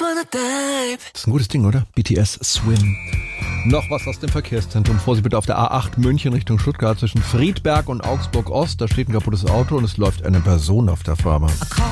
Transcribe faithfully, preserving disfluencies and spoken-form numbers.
ist ein gutes Ding, oder? B T S Swim. Noch was aus dem Verkehrszentrum. Vorsicht bitte auf der A acht München Richtung Stuttgart zwischen Friedberg und Augsburg Ost. Da steht ein kaputtes Auto und es läuft eine Person auf der Fahrbahn.